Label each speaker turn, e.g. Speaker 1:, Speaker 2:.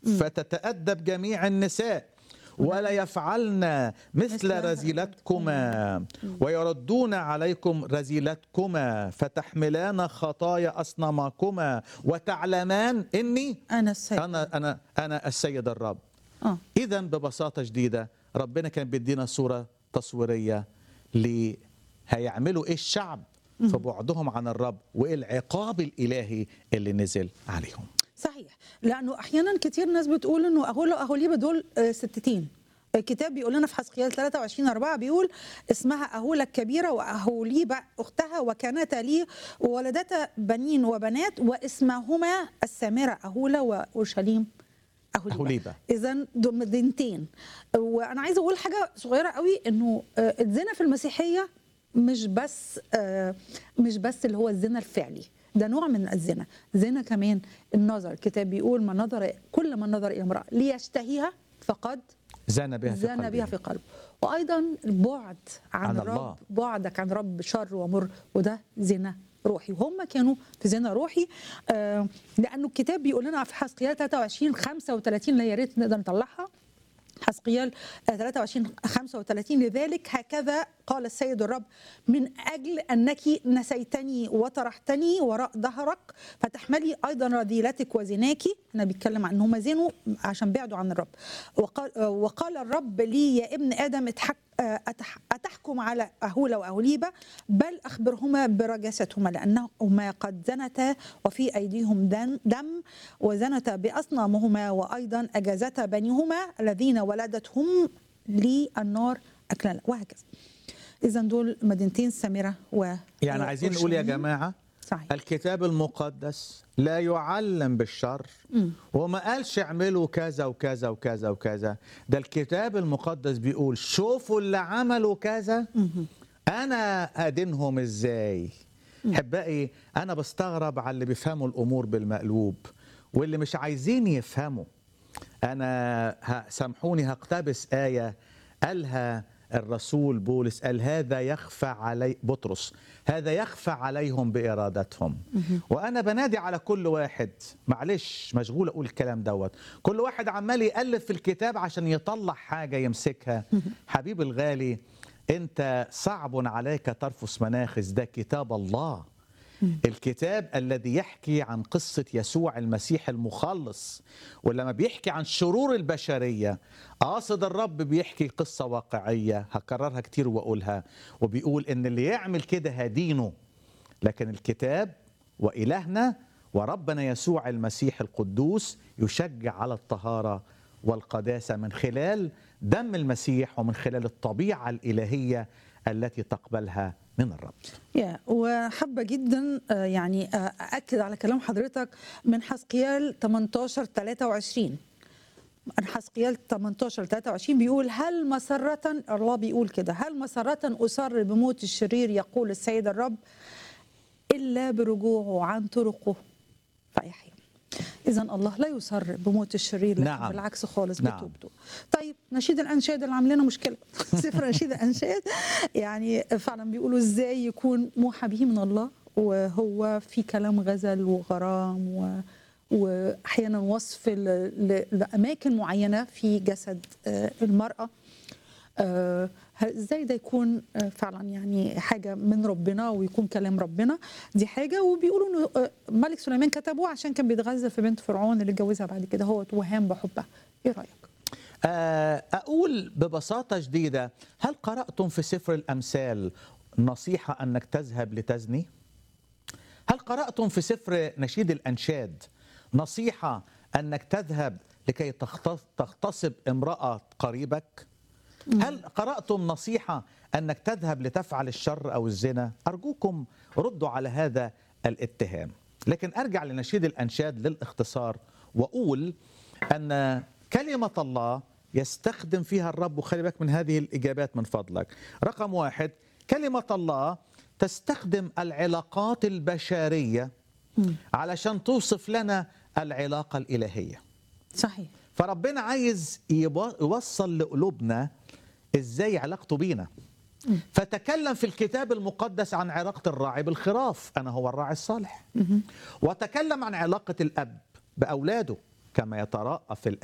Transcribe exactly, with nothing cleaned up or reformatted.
Speaker 1: فتتأدب جميع النساء ولا يفعلن مثل رذيلتكما ويردون عليكم رذيلتكما فتحملان خطايا أصنامكما وتعلمان إني
Speaker 2: أنا السيد
Speaker 1: أنا أنا أنا السيد الرب.
Speaker 2: آه.
Speaker 1: إذا ببساطة شديدة ربنا كان بيدينا صورة تصويرية ل هيعملوا إيه الشعب في بعدهم عن الرب وإيه العقاب الإلهي اللي نزل عليهم.
Speaker 2: صحيح، لأنه أحيانا كتير ناس بتقول إنه أهولا وأهوليبا دول آه، ستتين. الكتاب بيقول لنا في حزقيال ثلاثة وعشرين أربعة بيقول اسمها أهولا الكبيرة وأهوليبا أختها وكانتا لي وولدتا بنين وبنات واسمهما السامرة أهولا وأورشليم أهوليبا,
Speaker 1: أهوليبا.
Speaker 2: إذن دول مدينتين. وأنا عايزة أقول حاجة صغيرة قوي، إنه آه، الزنا في المسيحية مش بس آه، مش بس اللي هو الزنا الفعلي، ده نوع من الزنا. زنا كمان النظر. الكتاب بيقول من نظر كل من نظر إلى امرأة ليشتهيها فقد
Speaker 1: زان بها في
Speaker 2: زان
Speaker 1: قلبه.
Speaker 2: بها في قلبه. وايضا البعد عن,
Speaker 1: عن
Speaker 2: الرب
Speaker 1: الله.
Speaker 2: بعدك عن رب شر ومر، وده زنا روحي، وهم كانوا في زنا روحي. آه لانه الكتاب بيقول لنا في حزقيال ثلاثة وعشرين خمسة وثلاثين، لا يا ريت نقدر نطلعها. حزقيال ثلاثة وعشرين خمسة وثلاثين لذلك هكذا قال السيد الرب من أجل أنك نسيتني وطرحتني وراء ظهرك فتحملي أيضا رذيلتك وزناك. أنا بيتكلم عن هم زينوا عشان بعدوا عن الرب. وقال, وقال الرب لي يا ابن آدم اتحك أتح أتحكم على أهولا وأهوليبا بل أخبرهما برجاستهما لأنهما قد زنتا وفي أيديهم دم وزنتا بأصنامهما وأيضا أجازتا بنيهما الذين ولدتهم للنار أكلا وهكذا. إذا دول مدينتين سامرة و
Speaker 1: يعني عايزين نقول يا جماعة
Speaker 2: صحيح.
Speaker 1: الكتاب المقدس لا يعلم بالشر م. وما قالش اعملوا كذا وكذا وكذا وكذا. ده الكتاب المقدس بيقول شوفوا اللي عملوا كذا م. أنا أدينهم إزاي. أحبائي أنا بستغرب على اللي بيفهموا الأمور بالمقلوب واللي مش عايزين يفهموا. أنا سامحوني هقتبس آية قالها الرسول بولس، قال هذا يخفى علي بطرس هذا يخفى عليهم بإرادتهم. وأنا بنادي على كل واحد، معلش مشغول أقول الكلام دوت، كل واحد عمال يألف في الكتاب عشان يطلع حاجة يمسكها. حبيب الغالي أنت صعب عليك ترفس مناخس، ده كتاب الله، الكتاب الذي يحكي عن قصة يسوع المسيح المخلص. ولما بيحكي عن شرور البشرية قاصد الرب بيحكي قصة واقعية هكررها كتير وأقولها، وبيقول إن اللي يعمل كده هدينه. لكن الكتاب وإلهنا وربنا يسوع المسيح القدوس يشجع على الطهارة والقداسة من خلال دم المسيح ومن خلال الطبيعة الإلهية التي تقبلها من الرب.
Speaker 2: يا وحابة جدا يعني أأكد على كلام حضرتك من حزقيال ثمانية عشر ثلاثة وعشرين. من حزقيال ثمانية عشر ثلاثة وعشرين بيقول هل مسرة، الله بيقول كده، هل مسرة أسر بموت الشرير يقول السيد الرب إلا برجوعه عن طرقه فيحيى. إذا الله لا يسر بموت الشرير، لكن
Speaker 1: نعم.
Speaker 2: بالعكس خالص
Speaker 1: نعم.
Speaker 2: بتوبته. طيب نشيد الأنشاد اللي عامل لنا مشكلة سفر نشيد الأنشاد يعني فعلا بيقولوا إزاي يكون موحى به من الله وهو في كلام غزل وغرام و... وأحيانا وصف ل... ل... لأماكن معينة في جسد المرأة. آه ازاي ده يكون آه فعلا يعني حاجه من ربنا ويكون كلام ربنا؟ دي حاجه. وبيقولوا انه آه ملك سليمان كتبه عشان كان بيتغذى في بنت فرعون اللي اتجوزها بعد كده هو توهام بحبها. ايه رايك؟
Speaker 1: اقول ببساطه شديده، هل قراتم في سفر الامثال نصيحه انك تذهب لتزني؟ هل قراتم في سفر نشيد الانشاد نصيحه انك تذهب لكي تغتصب امراه قريبك؟ هل قرأتم نصيحة أنك تذهب لتفعل الشر أو الزنا؟ أرجوكم ردوا على هذا الاتهام. لكن أرجع لنشيد الأنشاد للاختصار وأقول أن كلمة الله يستخدم فيها الرب، وخلي بالك من هذه الإجابات من فضلك. رقم واحد، كلمة الله تستخدم العلاقات البشرية علشان توصف لنا العلاقة الإلهية.
Speaker 2: صحيح.
Speaker 1: فربنا عايز يوصل لقلوبنا ازاي علاقته بينا. فتكلم في الكتاب المقدس عن علاقة الراعي بالخراف، أنا هو الراعي الصالح. وتكلم عن علاقة الأب بأولاده، كما يتراءى في